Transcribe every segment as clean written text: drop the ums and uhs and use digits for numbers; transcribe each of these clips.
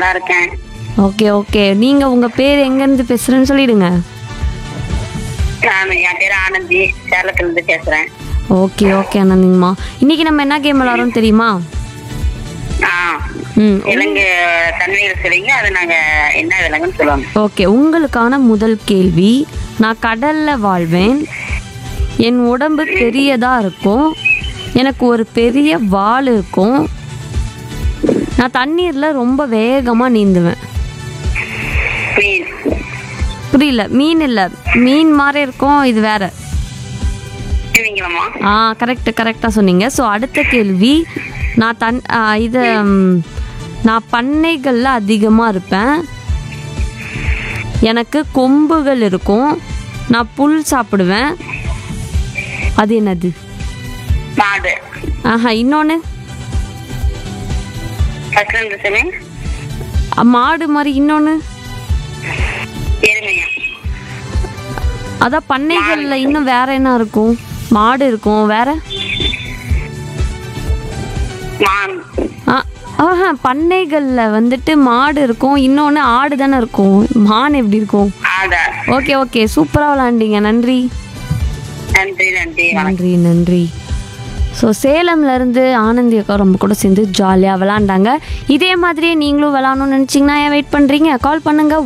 நல்லா இருக்கேன். Okay okay, நீங்கள் உங்கள் பேர் எங்கேருந்து பேசுகிறேன்னு சொல்லிடுங்க. என் பேர் ஆனந்தி, சேலத்துல இருந்து பேசுறேன். ஓகே ஓகே ஆனந்திங்கம்மா, இன்னைக்கு நம்ம என்ன கேம் விளாட்றோம் தெரியுமா? விலங்கு தன்மைகள் சொல்றீங்க, அது நாங்க என்ன விலங்குன்னு சொல்லுவாங்க. ஓகே, உங்களுக்கான முதல் கேள்வி. நான் கடலில் வாழ்வேன், என் உடம்பு பெரியதாக இருக்கும், எனக்கு ஒரு பெரிய வால் இருக்கும், நான் தண்ணீரில் ரொம்ப வேகமாக நீந்துவேன். மீன். புரியல. மீன் இல்லை, மீன் மாதிரி இருக்கும், இது வேற. திமிங்கலமா? கரெக்டாக சொன்னீங்க. ஸோ அடுத்த கேள்வி. நான் நான் பண்ணைகளில் அதிகமாக இருப்பேன், எனக்கு கொம்புகள் இருக்கும், நான் புல் சாப்பிடுவேன், அது என்னது? மாடு. இன்னொன்று மாடு மாதிரி, இன்னொன்று எருமையா? அதான் பண்ணைகளில் இன்னும் வேற என்ன இருக்கும்? மாடு இருக்கும், வேற? பண்ணைகளில் வந்துட்டு மாடு இருக்கும், இன்னொன்று ஆடு தானே இருக்கும், மான் எப்படி இருக்கும்? ஓகே ஓகே, சூப்பராக விளாண்டீங்க. நன்றி நன்றி நன்றி நன்றி நன்றி. ஸோ சேலம்லேருந்து ஆனந்தி அக்கா ரொம்ப கூட சேர்ந்து ஜாலியாக விளாண்டாங்க. இதே மாதிரியே நீங்களும் விளாடணும்னு நினச்சிங்கன்னா ஏன் வெயிட் பண்ணுறீங்க? கால் பண்ணுங்கள்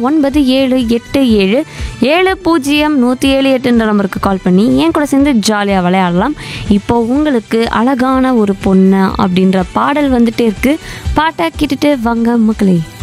9787700178 நம்பருக்கு கால் பண்ணி என் கூட சேர்ந்து ஜாலியாக விளையாடலாம். இப்போ உங்களுக்கு அழகான ஒரு பொண்ணு அப்படின்ற பாடல் வந்துட்டே இருக்குது. பாட்டை கேட்டுட்டு வாங்க மக்களே.